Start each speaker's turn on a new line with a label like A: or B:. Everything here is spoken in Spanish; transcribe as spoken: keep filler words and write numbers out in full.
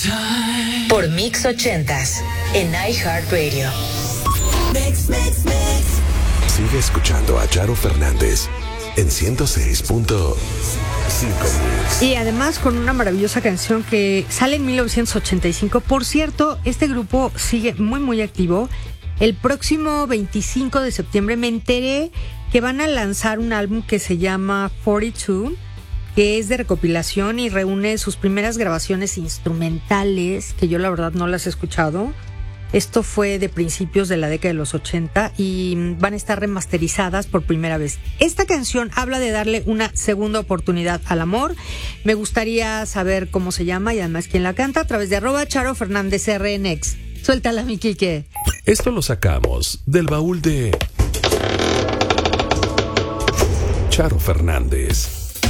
A: Por Mix ochentas en iHeartRadio.
B: Mix, mix, mix.
C: Sigue escuchando a Charo Fernández en ciento seis punto cinco Mix.
D: Y además con una maravillosa canción que sale en mil novecientos ochenta y cinco. Por cierto, este grupo sigue muy muy activo. El próximo veinticinco de septiembre me enteré que van a lanzar un álbum que se llama cuarenta y dos, que es de recopilación y reúne sus primeras grabaciones instrumentales, que yo la verdad no las he escuchado. Esto fue de principios de la década de los ochenta y van a estar remasterizadas por primera vez. Esta canción habla de darle una segunda oportunidad al amor. Me gustaría saber cómo se llama y además quién la canta a través de arroba Charo Fernández R N X. Suéltala, mi Quique.
C: Esto lo sacamos del baúl de Charo Fernández.